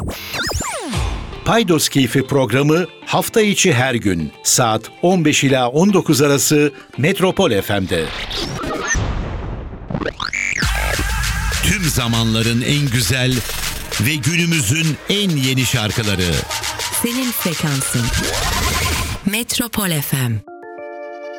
Paydos Keyfi programı hafta içi her gün saat 15 ila 19 arası Metropol FM'de. Tüm zamanların en güzel ve günümüzün en yeni şarkıları. Senin frekansın. Metropol FM.